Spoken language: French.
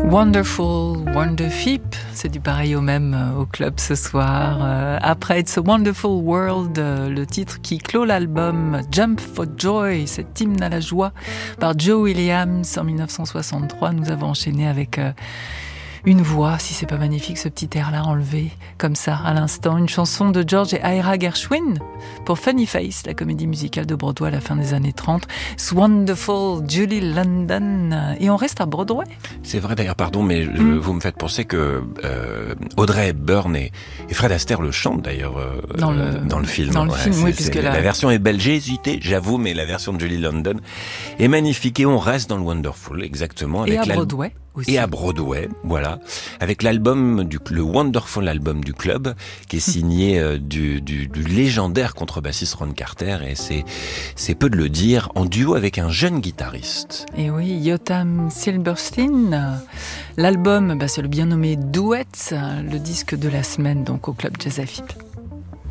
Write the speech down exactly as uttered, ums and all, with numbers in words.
Wonderful Wonderfeep, c'est du pareil au même euh, au club ce soir. Euh, après It's a Wonderful World, euh, le titre qui clôt l'album Jump for Joy, cet hymne à la joie par Joe Williams en dix-neuf cent soixante-trois. Nous avons enchaîné avec euh, une voix, si c'est pas magnifique ce petit air-là enlevé comme ça à l'instant, une chanson de George et Ira Gershwin pour Funny Face, la comédie musicale de Broadway à la fin des années trente. It's Wonderful Julie London, et on reste à Broadway. C'est vrai d'ailleurs, pardon, mais je, mm. vous me faites penser que euh, Audrey Hepburn et, et Fred Astaire le chantent d'ailleurs euh, dans, le, dans le film. Dans le ouais, film, c'est, oui, c'est, puisque la... la... la version est belle. J'ai hésité, j'avoue, mais la version de Julie London est magnifique et on reste dans le Wonderful, exactement. Avec et à la... Broadway. Aussi. Et à Broadway, voilà, avec l'album du le Wonderful album du club, qui est signé euh, du, du, du légendaire contrebassiste Ron Carter, et c'est c'est peu de le dire, en duo avec un jeune guitariste. Et oui, Yotam Silverstein. L'album, bah, c'est le bien nommé Duets, le disque de la semaine donc au club Jazz à Fipe.